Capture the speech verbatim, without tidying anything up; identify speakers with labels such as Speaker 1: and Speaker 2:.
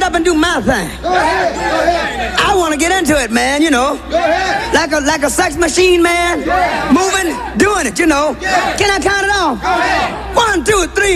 Speaker 1: get up and do my thing.
Speaker 2: Go ahead. Go ahead.
Speaker 1: I want to get into it, man, you know.
Speaker 2: Go ahead.
Speaker 1: Like a like a sex machine, man. Moving, doing it, you know. Can I count it off?
Speaker 2: Go ahead.
Speaker 1: One, two, three.